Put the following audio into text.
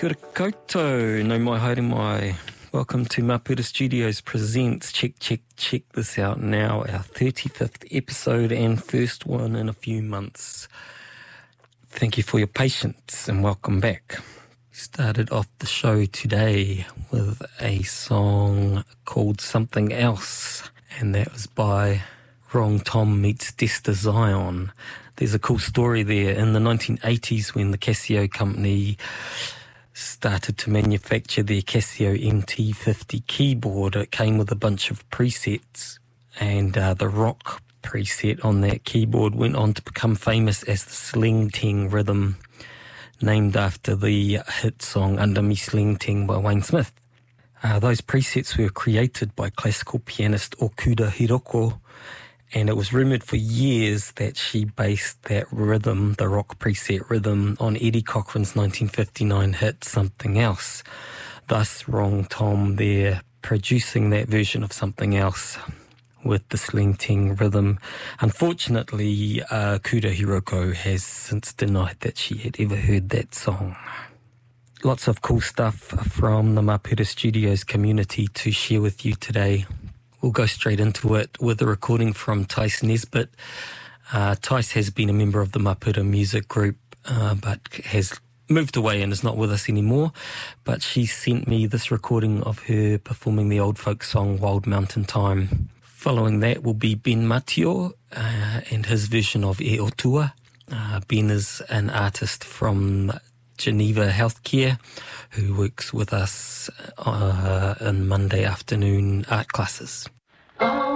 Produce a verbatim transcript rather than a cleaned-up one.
Kia ora koutou, no mai haere mai. Welcome to Maputa Studios Presents Check, Check, Check This Out Now, our thirty-fifth episode and first one in a few months. Thank you for your patience and welcome back. Started off the show today with a song called Something Else, and that was by Wrong Tom meets Desta Zion. There's a cool story there. In the nineteen eighties, when the Casio company started to manufacture their Casio M T fifty keyboard, it came with a bunch of presets, and uh, the rock preset on that keyboard went on to become famous as the Sling Ting rhythm, named after the hit song Under Me Sling Ting by Wayne Smith. Uh, those presets were created by classical pianist Okuda Hiroko, and it was rumoured for years that she based that rhythm, the rock preset rhythm, on Eddie Cochran's nineteen fifty-nine hit Something Else. Thus, Wrong Tom there producing that version of Something Else with the Sling Ting rhythm. Unfortunately, uh, Okuda Hiroko has since denied that she had ever heard that song. Lots of cool stuff from the Maputa Studios community to share with you today. We'll go straight into it with a recording from Tice Nesbitt. Uh, Tice has been a member of the Maputa Music Group, uh, but has moved away and is not with us anymore. But she sent me this recording of her performing the old folk song Wild Mountain Time. Following that will be Ben Matio uh, and his version of E Otua. Uh, Ben is an artist from Geneva Healthcare who works with us uh, in Monday afternoon art classes.